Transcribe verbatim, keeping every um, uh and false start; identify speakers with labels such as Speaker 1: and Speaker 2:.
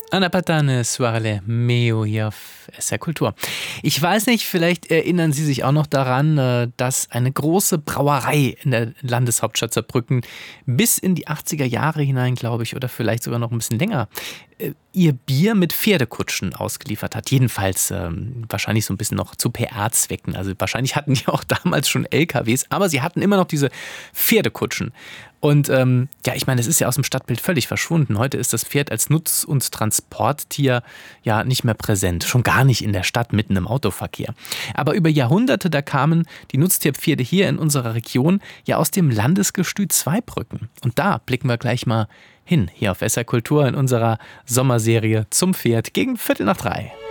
Speaker 1: Anna Patane, Soirée Meo hier auf S R Kultur. Ich weiß nicht, vielleicht erinnern Sie sich auch noch daran, dass eine große Brauerei in der Landeshauptstadt Saarbrücken bis in die achtziger Jahre hinein, glaube ich, oder vielleicht sogar noch ein bisschen länger, ihr Bier mit Pferdekutschen ausgeliefert hat. Jedenfalls ähm, wahrscheinlich so ein bisschen noch zu P R-Zwecken. Also wahrscheinlich hatten die auch damals schon L K Ws, aber sie hatten immer noch diese Pferdekutschen. Und ähm, ja, ich meine, es ist ja aus dem Stadtbild völlig verschwunden. Heute ist das Pferd als Nutz- und Transporttier ja nicht mehr präsent. Schon gar nicht in der Stadt, mitten im Autoverkehr. Aber über Jahrhunderte, da kamen die Nutztierpferde hier in unserer Region ja aus dem Landesgestüt Zweibrücken. Und da blicken wir gleich mal hin, hier auf S R Kultur in unserer Sommerserie Zum Pferd gegen Viertel nach drei.